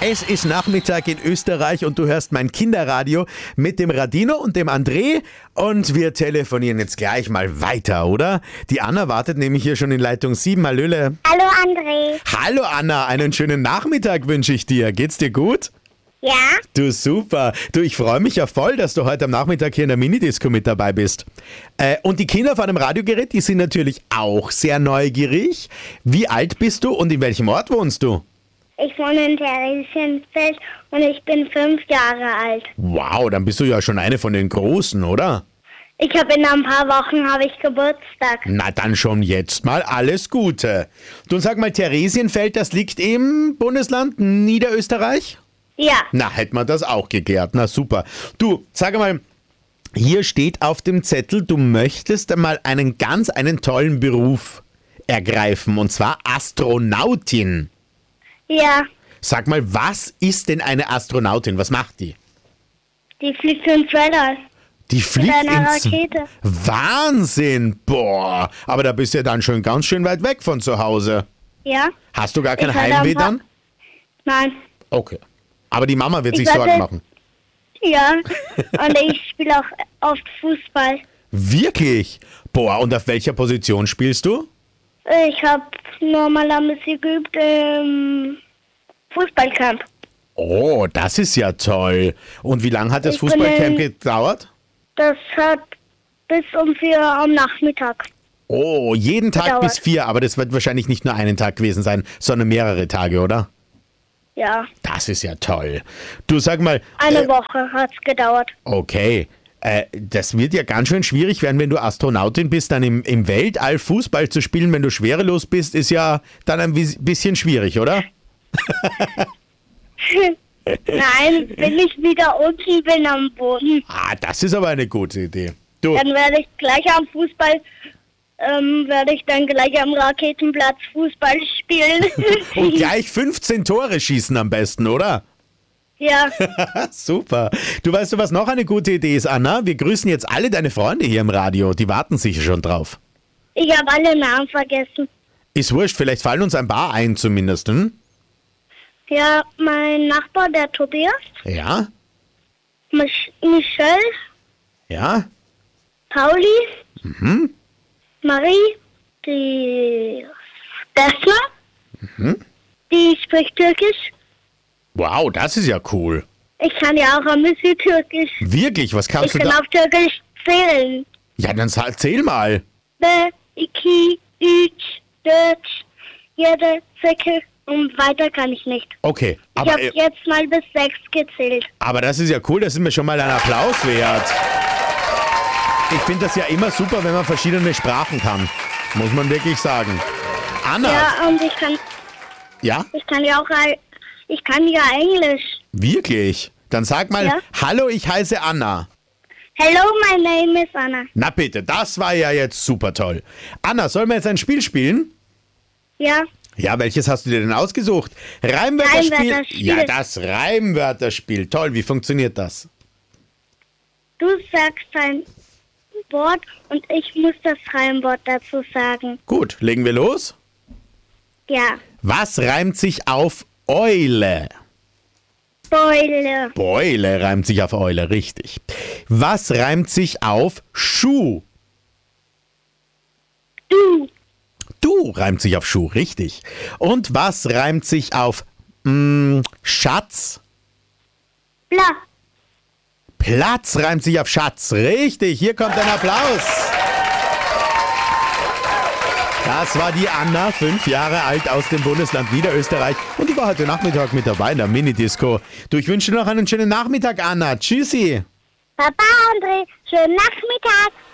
Es ist Nachmittag in Österreich und du hörst mein Kinderradio mit dem Radino und dem André und wir telefonieren jetzt gleich mal weiter, oder? Die Anna wartet nämlich hier schon in Leitung 7. Hallöle. Hallo André. Hallo Anna, einen schönen Nachmittag wünsche ich dir. Geht's dir gut? Ja? Du, super. Du, ich freue mich ja voll, dass du heute am Nachmittag hier in der Minidisco mit dabei bist. Und die Kinder vor dem Radiogerät, die sind natürlich auch sehr neugierig. Wie alt bist du und in welchem Ort wohnst du? Ich wohne in Theresienfeld und ich bin 5 Jahre alt. Wow, dann bist du ja schon eine von den Großen, oder? Ich habe in ein paar Wochen Geburtstag. Na dann schon jetzt mal alles Gute. Du, sag mal, Theresienfeld, das liegt im Bundesland Niederösterreich? Ja. Na, hätten wir das auch geklärt. Na super. Du, sag mal, hier steht auf dem Zettel, du möchtest einmal einen tollen Beruf ergreifen, und zwar Astronautin. Ja. Sag mal, was ist denn eine Astronautin? Was macht die? Die fliegt ins Weltall. Die fliegt mit einer ins Rakete. Wahnsinn! Boah, aber da bist du ja dann schon ganz schön weit weg von zu Hause. Ja. Hast du gar kein Ich werde Heimweh ein paar- dann? Nein. Okay. Aber die Mama wird sich werde- Sorgen machen. Ja. Und ich spiele auch oft Fußball. Wirklich? Boah, und auf welcher Position spielst du? Ich habe normal ein bisschen geübt im Fußballcamp. Oh, das ist ja toll. Und wie lange hat das Ich bin Fußballcamp gedauert? Das hat bis um 4 am Nachmittag. Oh, jeden Tag Gedauert. bis 4, aber das wird wahrscheinlich nicht nur einen Tag gewesen sein, sondern mehrere Tage, oder? Ja. Das ist ja toll. Du, sag mal, Eine Woche hat's gedauert. okay, das wird ja ganz schön schwierig werden, wenn du Astronautin bist, dann im Weltall Fußball zu spielen, wenn du schwerelos bist, ist ja dann ein bisschen schwierig, oder? Nein, wenn ich wieder unten bin am Boden, Ah, das ist aber eine gute Idee. Du, dann werde ich gleich am Fußball, werde ich dann gleich am Raketenplatz Fußball spielen. und gleich 15 Tore schießen am besten, oder? Ja, Super. Du, weißt du, was noch eine gute Idee ist, Anna? Wir grüßen jetzt alle deine Freunde hier im Radio. Die warten sicher schon drauf. ich habe alle Namen vergessen. Ist wurscht, vielleicht fallen uns ein paar ein zumindest, hm? Ja, mein Nachbar, der Tobias, Ja? Michelle, Ja? Pauli, Marie, die Stefna, die spricht Türkisch. Wow, das ist ja cool. Ich kann ja auch ein bisschen Türkisch. Wirklich, was Ich kannst du kann da? auf Türkisch zählen. Ja, dann erzähl mal. Be, iki, üç, dört, jede, zecke und weiter kann ich nicht. Okay, Ich aber, habe jetzt mal bis 6 gezählt. aber das ist ja cool, das ist mir schon mal ein Applaus wert. Ich finde das ja immer super, wenn man verschiedene Sprachen kann. Muss man wirklich sagen. Anna, Ja, und ich kann ja? ja auch, ich kann ja Englisch. Wirklich? Dann sag mal, Ja. hallo, ich heiße Anna. Hello, my name is Anna. Na bitte, das war ja jetzt super toll. Anna, sollen wir jetzt ein Spiel spielen? Ja, Ja, welches hast du dir denn ausgesucht? Reimwörterspiel? Reimwörterspiel. Ja, das Reimwörterspiel. Toll, wie funktioniert das? du sagst ein Wort und ich muss das Reimwort dazu sagen. Gut, legen wir los. Ja, Was reimt sich auf Eule? Beule, Beule reimt sich auf Eule, richtig. Was reimt sich auf Schuh? du, Du reimt sich auf Schuh, richtig. Und was reimt sich auf Schatz? bla, Platz reimt sich auf Schatz, richtig. Hier kommt ein Applaus. Das war die Anna, 5 Jahre alt aus dem Bundesland Niederösterreich. Und die war heute Nachmittag mit dabei in der Minidisco. Du, ich wünsche dir noch einen schönen Nachmittag, Anna. Tschüssi. Papa André, schönen Nachmittag.